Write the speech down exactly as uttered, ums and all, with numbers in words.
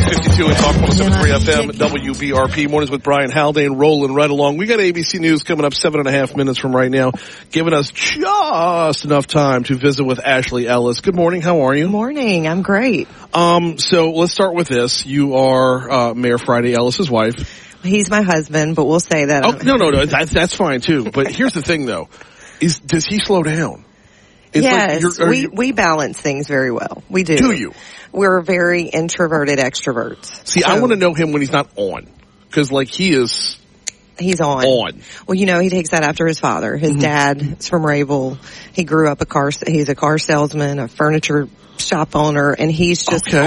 fifty-two and Talk one oh seven point three F M, W B R P. Mornings with Brian Haldane rolling right along. We got A B C News coming up seven and a half minutes from right now, giving us just enough time to visit with Ashley Ellis. Good morning. How are you? Good morning. I'm great. Um, so let's start with this. You are uh, Mayor Friday Ellis's wife. He's my husband, but we'll say that. Oh, no, no, no. That, that's fine, too. But here's the thing, though. Is Does he slow down? It's yes, like we, you, we balance things very well. We do. Do you? We're very introverted extroverts. See, so, I want to know him when he's not on. Because, like, he is... He's on. On. Well, you know, he takes that after his father. His mm-hmm. dad is from Rayville. He grew up a car... He's a car salesman, a furniture shop owner, and he's just... Okay.